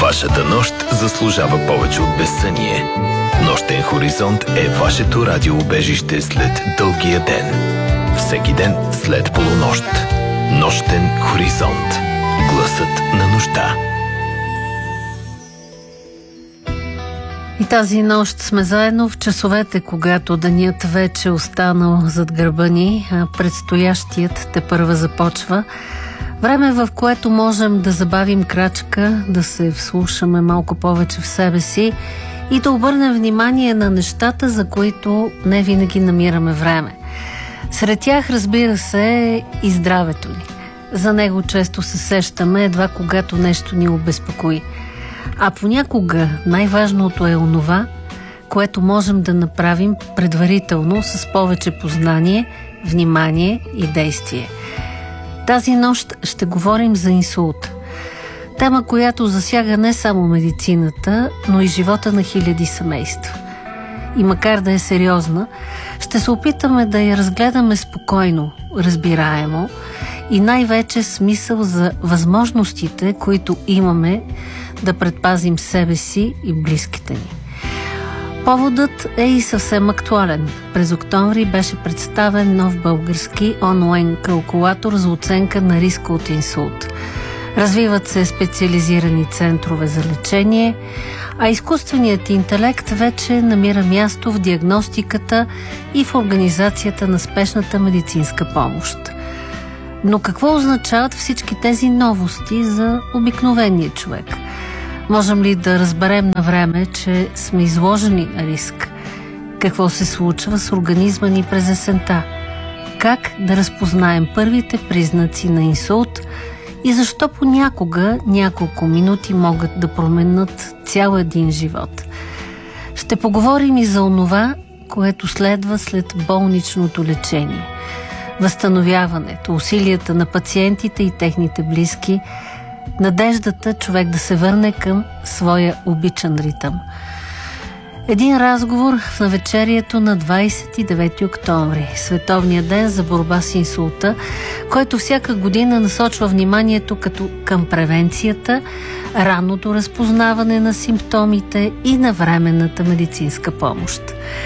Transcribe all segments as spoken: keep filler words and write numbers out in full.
Вашата нощ заслужава повече от безсъние. Нощен хоризонт е вашето радиоубежище след дългия ден. Всеки ден след полунощ. Нощен хоризонт. Гласът на нощта. И тази нощ сме заедно в часовете, когато денят вече останал зад гърба ни, а предстоящият тепърва започва. Време, в което можем да забавим крачка, да се вслушаме малко повече в себе си и да обърнем внимание на нещата, за които не винаги намираме време. Сред тях, разбира се, е и здравето ни. За него често се сещаме едва когато нещо ни обезпокои. А понякога най-важното е онова, което можем да направим предварително с повече познание, внимание и действие. Тази нощ ще говорим за инсулт. Тема, която засяга не само медицината, но и живота на хиляди семейства. И макар да е сериозна, ще се опитаме да я разгледаме спокойно, разбираемо и най-вече смисъл за възможностите, които имаме да предпазим себе си и близките ни. Поводът е и съвсем актуален. През октомври беше представен нов български онлайн калкулатор за оценка на риска от инсулт. Развиват се специализирани центрове за лечение, а изкуственият интелект вече намира място в диагностиката и в организацията на спешната медицинска помощ. Но какво означават всички тези новости за обикновения човек? Можем ли да разберем на време, че сме изложени на риск? Какво се случва с организма ни през есента? Как да разпознаем първите признаци на инсулт и защо понякога няколко минути могат да променят цял един живот? Ще поговорим и за онова, което следва след болничното лечение. Възстановяването, усилията на пациентите и техните близки, надеждата човек да се върне към своя обичан ритъм. Един разговор в навечерието на двадесет и девети октомври, Световния ден за борба с инсулта, който всяка година насочва вниманието като към превенцията, ранното разпознаване на симптомите и навременната медицинска помощ.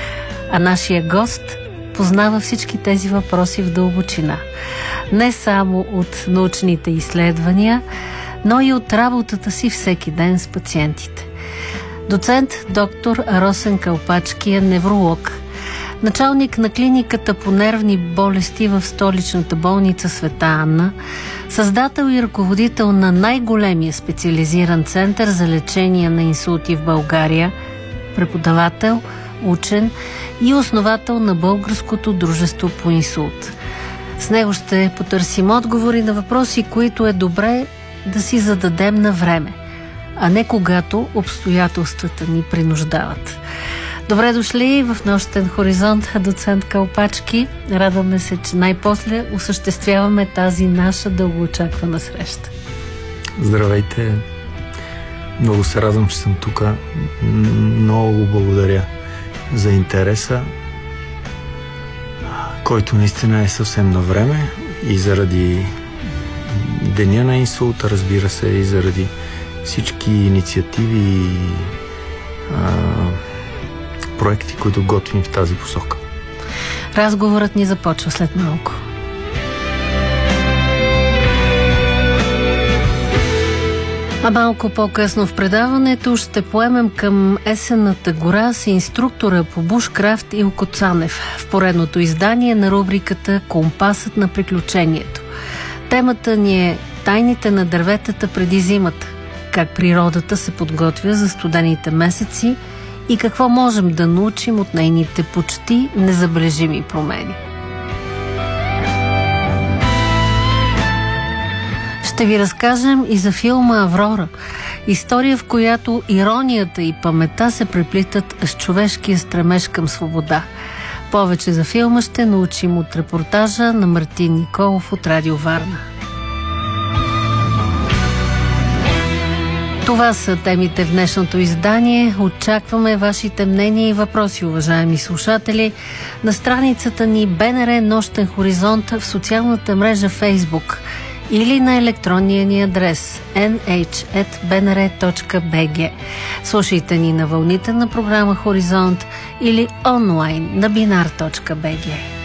А нашия гост познава всички тези въпроси в дълбочина. Не само от научните изследвания, но и от работата си всеки ден с пациентите. Доцент доктор Росен Калпачки е невролог, началник на клиниката по нервни болести в столичната болница Света Анна, създател и ръководител на най-големия специализиран център за лечение на инсулти в България, преподавател, учен и основател на Българското дружество по инсулт. С него ще потърсим отговори на въпроси, които е добре да си зададем на време, а не когато обстоятелствата ни принуждават. Добре дошли в Нощен хоризонт, доцент Калпачки. Радваме се, че най-после осъществяваме тази наша дългоочаквана среща. Здравейте! Много се радвам, че съм тук. Много благодаря за интереса, който наистина е съвсем на време и заради Деня на инсулта, разбира се, и заради всички инициативи и а, проекти, които готвим в тази посока. Разговорът ни започва след малко. А малко по-късно в предаването ще поемем към есенната гора с инструктора по бушкрафт Илко Цанев в поредното издание на рубриката "Компасът на приключението". Темата ни е тайните на дърветата преди зимата, как природата се подготвя за студените месеци и какво можем да научим от нейните почти незабележими промени. Ще ви разкажем и за филма "Аврора", история, в която иронията и паметта се преплитат с човешкия стремеж към свобода. Повече за филма ще научим от репортажа на Мартин Николов от Радио Варна. Това са темите в днешното издание. Очакваме вашите мнения и въпроси, уважаеми слушатели, на страницата ни БНР Нощен хоризонт в социалната мрежа Facebook или на електронния ни адрес ен ейч ет би ен ар точка би джи. Слушайте ни на вълните на програма Хоризонт или онлайн на бинар точка би джи.